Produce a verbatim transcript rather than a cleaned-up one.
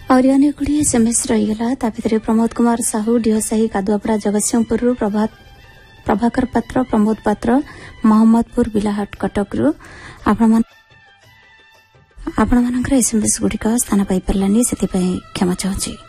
और अनेक गुड़ी एसएमएस रहीगला ता भितर प्रमोद कुमार साहू डिहसाही कादुआपड़ा जगतसिंहपुर प्रभात प्रभाकर पात्र प्रमोद पात्र मोहम्मदपुर बिलाहाट कटकरू आपण आपण मानकर एसएमएस गुड़िक स्थान पाई पारानी से क्षमा चाहूँ।